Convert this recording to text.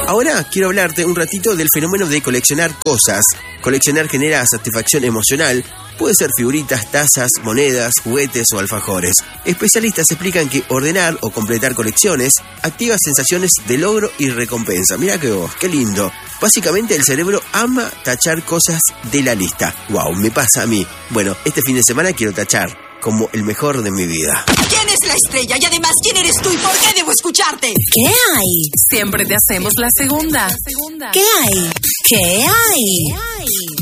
Ahora quiero hablarte un ratito del fenómeno de coleccionar cosas. Coleccionar genera satisfacción emocional. Puede ser figuritas, tazas, monedas, juguetes o alfajores. Especialistas explican que ordenar o completar colecciones activa sensaciones de logro y recompensa. Mira que vos, qué lindo. Básicamente el cerebro ama tachar cosas de la lista. Wow, me pasa a mí. Bueno, este fin de semana quiero tachar como el mejor de mi vida. ¿Quién es la estrella? Y además, ¿quién eres tú y por qué debo escucharte? ¿Qué hay? Siempre te hacemos la segunda. ¿Qué hay? ¿Qué hay?